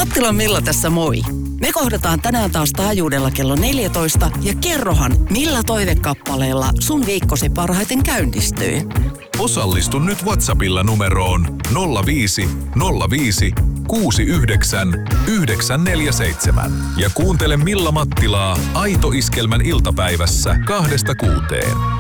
Mattilan Milla tässä moi. Me kohdataan tänään taas taajuudella kello 14 ja kerrohan, millä toivekappaleella sun viikkosi parhaiten käynnistyy. Osallistu nyt WhatsAppilla numeroon 05 05 69 947 ja kuuntele Milla Mattilaa Aito Iskelmän iltapäivässä 2–6.